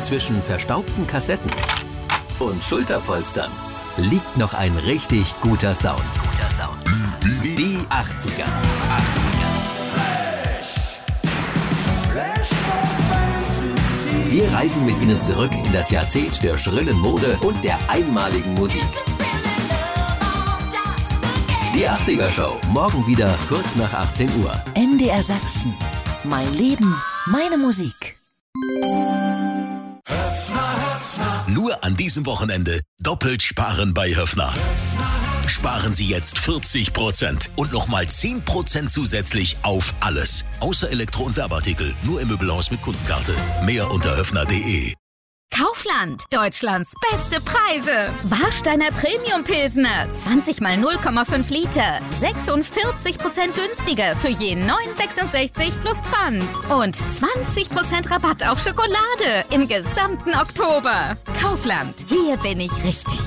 Zwischen verstaubten Kassetten und Schulterpolstern liegt noch ein richtig guter Sound. Die 80er. Wir reisen mit Ihnen zurück in das Jahrzehnt der schrillen Mode und der einmaligen Musik. Die 80er Show, morgen wieder kurz nach 18 Uhr. MDR Sachsen. Mein Leben, meine Musik. Nur an diesem Wochenende doppelt sparen bei Höffner. Sparen Sie jetzt 40% und nochmal 10% zusätzlich auf alles. Außer Elektro- und Werbeartikel. Nur im Möbelhaus mit Kundenkarte. Mehr unter höffner.de. Kaufland, Deutschlands beste Preise. Warsteiner Premium Pilsner, 20 mal 0,5 Liter, 46% günstiger für je 9,66 plus Pfand. Und 20% Rabatt auf Schokolade im gesamten Oktober. Kaufland, hier bin ich richtig.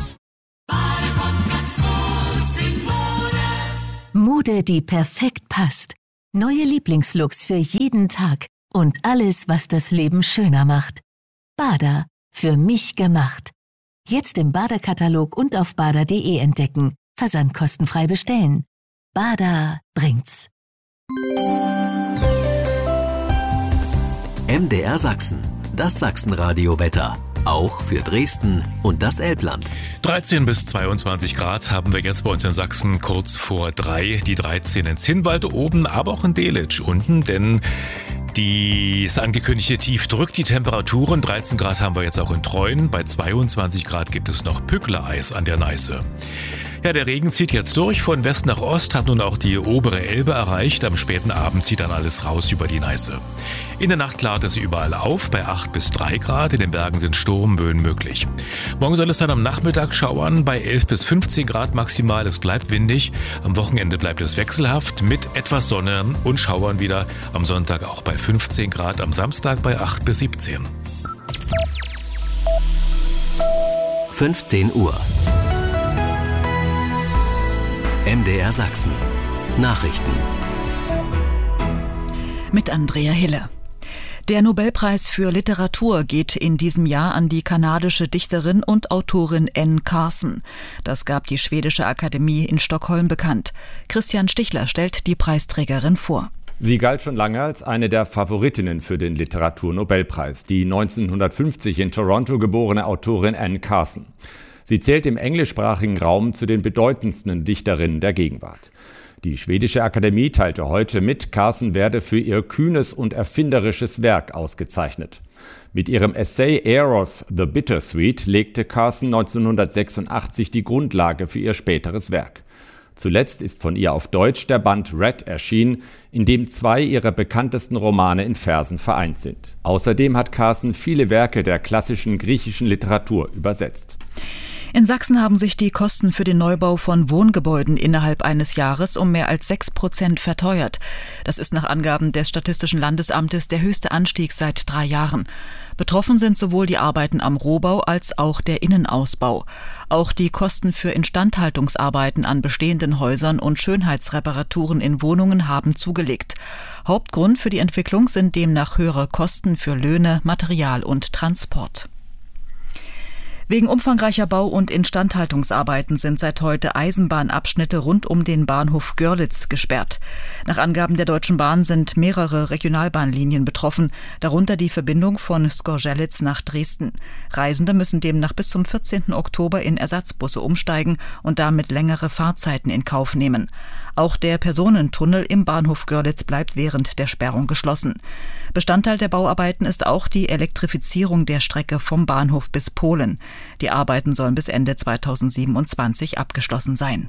Mode, die perfekt passt. Neue Lieblingslooks für jeden Tag. Und alles, was das Leben schöner macht. Bader, für mich gemacht. Jetzt im Bader-Katalog und auf bader.de entdecken. Versandkostenfrei bestellen. Bader bringt's. MDR Sachsen, das Sachsenradio-Wetter. Auch für Dresden und das Elbland. 13 bis 22 Grad haben wir jetzt bei uns in Sachsen kurz vor 3. Die 13 in Zinnwald oben, aber auch in Delitzsch unten, denn das angekündigte Tief drückt die Temperaturen. 13 Grad haben wir jetzt auch in Treuen. Bei 22 Grad gibt es noch Pückler-Eis an der Neiße. Ja, der Regen zieht jetzt durch. Von West nach Ost hat nun auch die obere Elbe erreicht. Am späten Abend zieht dann alles raus über die Neiße. In der Nacht klart es überall auf, bei 8 bis 3 Grad. In den Bergen sind Sturmböen möglich. Morgen soll es dann am Nachmittag schauern, bei 11 bis 15 Grad maximal. Es bleibt windig. Am Wochenende bleibt es wechselhaft mit etwas Sonne und Schauern wieder. Am Sonntag auch bei 15 Grad, am Samstag bei 8 bis 17. 15 Uhr. MDR Sachsen. Nachrichten. Mit Andrea Hille. Der Nobelpreis für Literatur geht in diesem Jahr an die kanadische Dichterin und Autorin Anne Carson. Das gab die Schwedische Akademie in Stockholm bekannt. Christian Stichler stellt die Preisträgerin vor. Sie galt schon lange als eine der Favoritinnen für den Literaturnobelpreis, die 1950 in Toronto geborene Autorin Anne Carson. Sie zählt im englischsprachigen Raum zu den bedeutendsten Dichterinnen der Gegenwart. Die Schwedische Akademie teilte heute mit, Carson werde für ihr kühnes und erfinderisches Werk ausgezeichnet. Mit ihrem Essay Eros the Bittersweet legte Carson 1986 die Grundlage für ihr späteres Werk. Zuletzt ist von ihr auf Deutsch der Band Red erschienen, in dem 2 ihrer bekanntesten Romane in Versen vereint sind. Außerdem hat Carson viele Werke der klassischen griechischen Literatur übersetzt. In Sachsen haben sich die Kosten für den Neubau von Wohngebäuden innerhalb eines Jahres um mehr als 6% verteuert. Das ist nach Angaben des Statistischen Landesamtes der höchste Anstieg seit 3 Jahren. Betroffen sind sowohl die Arbeiten am Rohbau als auch der Innenausbau. Auch die Kosten für Instandhaltungsarbeiten an bestehenden Häusern und Schönheitsreparaturen in Wohnungen haben zugelegt. Hauptgrund für die Entwicklung sind demnach höhere Kosten für Löhne, Material und Transport. Wegen umfangreicher Bau- und Instandhaltungsarbeiten sind seit heute Eisenbahnabschnitte rund um den Bahnhof Görlitz gesperrt. Nach Angaben der Deutschen Bahn sind mehrere Regionalbahnlinien betroffen, darunter die Verbindung von Skorzelitz nach Dresden. Reisende müssen demnach bis zum 14. Oktober in Ersatzbusse umsteigen und damit längere Fahrzeiten in Kauf nehmen. Auch der Personentunnel im Bahnhof Görlitz bleibt während der Sperrung geschlossen. Bestandteil der Bauarbeiten ist auch die Elektrifizierung der Strecke vom Bahnhof bis Polen. Die Arbeiten sollen bis Ende 2027 abgeschlossen sein.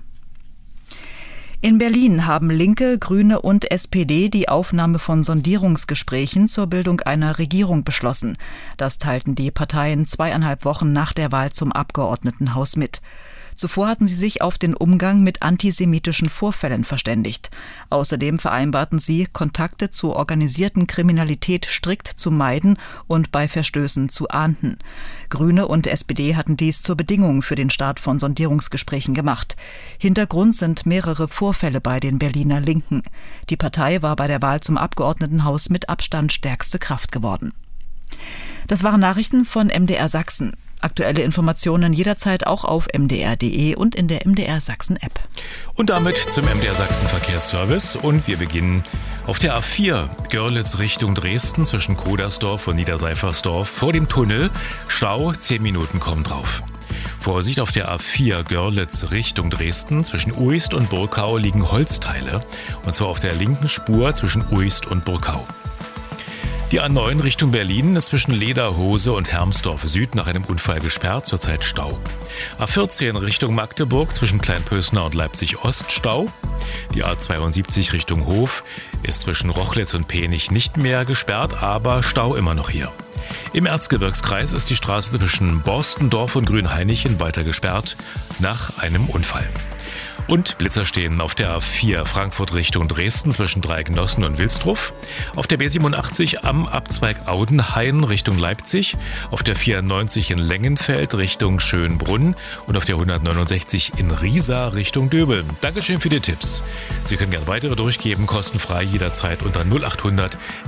In Berlin haben Linke, Grüne und SPD die Aufnahme von Sondierungsgesprächen zur Bildung einer Regierung beschlossen. Das teilten die Parteien 2,5 Wochen nach der Wahl zum Abgeordnetenhaus mit. Zuvor hatten sie sich auf den Umgang mit antisemitischen Vorfällen verständigt. Außerdem vereinbarten sie, Kontakte zur organisierten Kriminalität strikt zu meiden und bei Verstößen zu ahnden. Grüne und SPD hatten dies zur Bedingung für den Start von Sondierungsgesprächen gemacht. Hintergrund sind mehrere Vorfälle bei den Berliner Linken. Die Partei war bei der Wahl zum Abgeordnetenhaus mit Abstand stärkste Kraft geworden. Das waren Nachrichten von MDR Sachsen. Aktuelle Informationen jederzeit auch auf mdr.de und in der MDR Sachsen App. Und damit zum MDR Sachsen Verkehrsservice. Und wir beginnen auf der A4 Görlitz Richtung Dresden zwischen Kodersdorf und Niederseifersdorf vor dem Tunnel. Stau, 10 Minuten kommen drauf. Vorsicht, auf der A4 Görlitz Richtung Dresden zwischen Uist und Burkau liegen Holzteile. Und zwar auf der linken Spur zwischen Uist und Burkau. Die A9 Richtung Berlin ist zwischen Lederhose und Hermsdorf Süd nach einem Unfall gesperrt, zurzeit Stau. A14 Richtung Magdeburg zwischen Kleinpösner und Leipzig Ost Stau. Die A72 Richtung Hof ist zwischen Rochlitz und Penich nicht mehr gesperrt, aber Stau immer noch hier. Im Erzgebirgskreis ist die Straße zwischen Borstendorf und Grünhainichen weiter gesperrt nach einem Unfall. Und Blitzer stehen auf der A4 Frankfurt Richtung Dresden zwischen Dreigenossen und Wilsdruff, auf der B87 am Abzweig Audenhain Richtung Leipzig, auf der 94 in Lengenfeld Richtung Schönbrunn und auf der 169 in Riesa Richtung Döbeln. Dankeschön für die Tipps. Sie können gerne weitere durchgeben, kostenfrei jederzeit unter 0800